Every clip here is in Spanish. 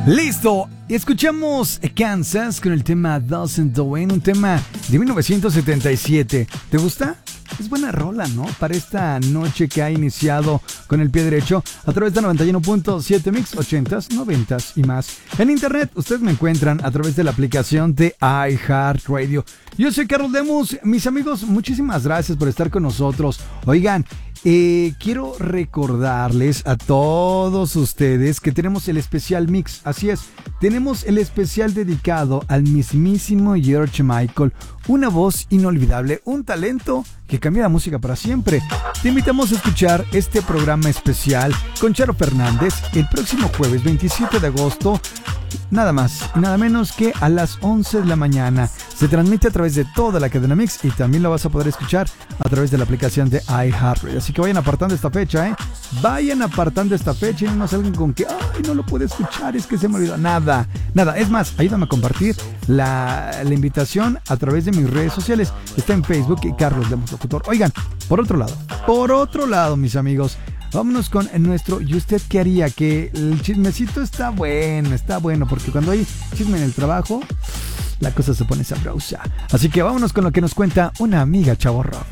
Listo, escuchamos Kansas con el tema Doesn't Do It, un tema de 1977. ¿Te gusta? Es buena rola, ¿no? Para esta noche que ha iniciado con el pie derecho a través de 91.7 Mix, 80s, 90s y más. En internet, ustedes me encuentran a través de la aplicación de iHeartRadio. Yo soy Carlos Lemus. Mis amigos, muchísimas gracias por estar con nosotros. Oigan, quiero recordarles a todos ustedes que tenemos el especial mix. Así es, tenemos el especial dedicado al mismísimo George Michael, una voz inolvidable, un talento que cambia la música para siempre. Te invitamos a escuchar este programa especial con Charo Fernández el próximo jueves 27 de agosto, nada más y nada menos que a las 11 de la mañana. Se transmite a través de toda la cadena Mix y también lo vas a poder escuchar a través de la aplicación de iHeartRadio. Así que vayan apartando esta fecha, Vayan apartando esta fecha y no salgan con que, ay, no lo puedo escuchar, es que se me olvidó. Nada. Es más, ayúdame a compartir la invitación a través de mis redes sociales. Está en Facebook y Carlos Lemus Locutor. Oigan, por otro lado, mis amigos, vámonos con nuestro ¿y usted qué haría? Que el chismecito está bueno, porque cuando hay chisme en el trabajo, la cosa se pone sabrosa. Así que vámonos con lo que nos cuenta una amiga Chavo Rock.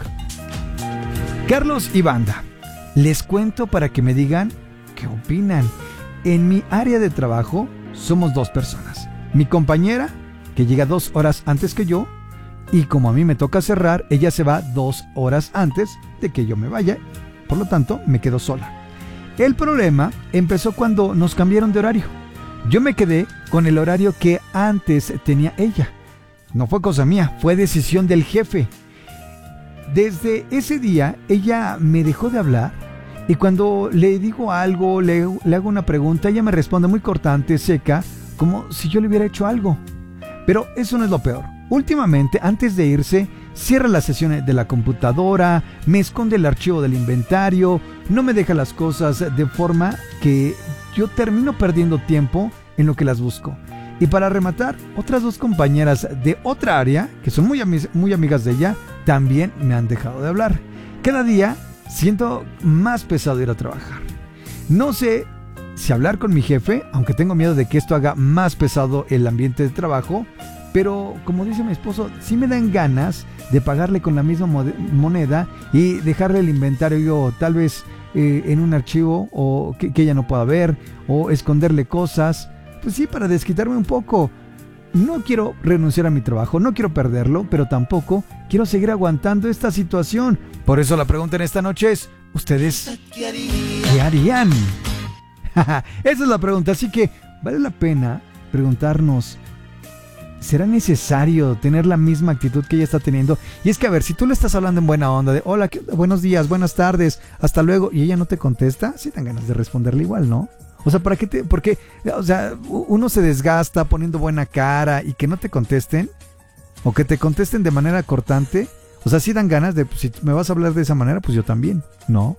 Carlos y banda, les cuento para que me digan qué opinan. En mi área de trabajo somos dos personas. Mi compañera, que llega 2 horas antes que yo, y como a mí me toca cerrar, ella se va 2 horas antes de que yo me vaya. Por lo tanto, me quedo sola. El problema empezó cuando nos cambiaron de horario. Yo me quedé con el horario que antes tenía ella. No fue cosa mía, fue decisión del jefe. Desde ese día, ella me dejó de hablar y cuando le digo algo, le hago una pregunta, ella me responde muy cortante, seca, como si yo le hubiera hecho algo. Pero eso no es lo peor. Últimamente, antes de irse, cierra las sesiones de la computadora, me esconde el archivo del inventario, no me deja las cosas de forma que yo termino perdiendo tiempo en lo que las busco. Y para rematar, otras 2 compañeras de otra área, que son muy amigas de ella, también me han dejado de hablar. Cada día siento más pesado ir a trabajar. No sé si hablar con mi jefe, aunque tengo miedo de que esto haga más pesado el ambiente de trabajo, pero como dice mi esposo, sí me dan ganas de pagarle con la misma moneda y dejarle el inventario tal vez en un archivo o que ella no pueda ver, o esconderle cosas, pues sí, para desquitarme un poco. No quiero renunciar a mi trabajo, no quiero perderlo, pero tampoco quiero seguir aguantando esta situación. Por eso la pregunta en esta noche es, ¿ustedes qué harían? Esa es la pregunta, así que vale la pena preguntarnos, ¿será necesario tener la misma actitud que ella está teniendo? Y es que, a ver, si tú le estás hablando en buena onda, de hola, buenos días, buenas tardes, hasta luego, y ella no te contesta, sí dan ganas de responderle igual, ¿no? O sea, porque, o sea, uno se desgasta poniendo buena cara y que no te contesten, o que te contesten de manera cortante, o sea, sí dan ganas de, si me vas a hablar de esa manera, pues yo también, ¿no?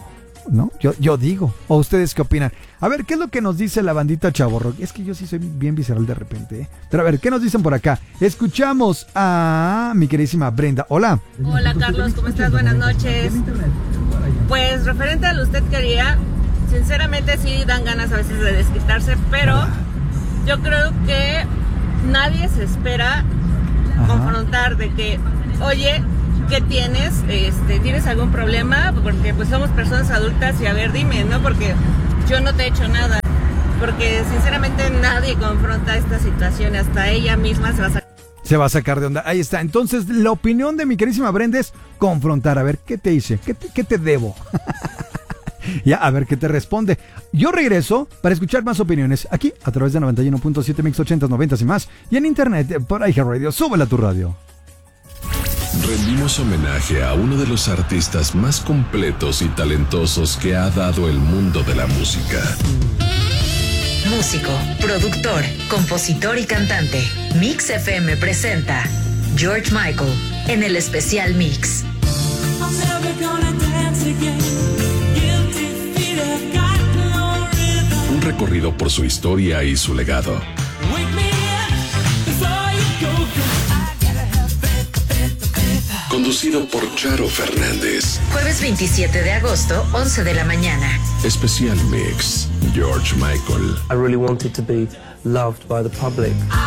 Yo digo. ¿O ustedes qué opinan? A ver, ¿qué es lo que nos dice la bandita Chavo Rock? Es que yo sí soy bien visceral de repente, ¿eh? Pero a ver, ¿qué nos dicen por acá? Escuchamos a mi queridísima Brenda. Hola. Hola, Carlos, ¿cómo estás? Buenas noches. Pues, referente a lo usted quería, sinceramente sí dan ganas a veces de desquitarse, pero yo creo que nadie se espera confrontar de que, oye, ¿qué tienes? ¿Tienes algún problema? Porque pues somos personas adultas y a ver, dime, ¿no? Porque yo no te he hecho nada. Porque sinceramente nadie confronta esta situación, hasta ella misma se va a sacar de onda. Ahí está. Entonces, la opinión de mi querísima Brenda es confrontar. A ver, ¿qué te hice? ¿Qué te debo? Ya, a ver qué te responde. Yo regreso para escuchar más opiniones aquí a través de 91.7 Mix 80s, 90s y más. Y en internet por iHeartRadio. Súbela a tu radio. Rendimos homenaje a uno de los artistas más completos y talentosos que ha dado el mundo de la música. Músico, productor, compositor y cantante. Mix FM presenta George Michael en el especial Mix. Un recorrido por su historia y su legado. Con conducido por Charo Fernández. Jueves 27 de agosto, 11 de la mañana. Especial Mix, George Michael. I really wanted to be loved by the public.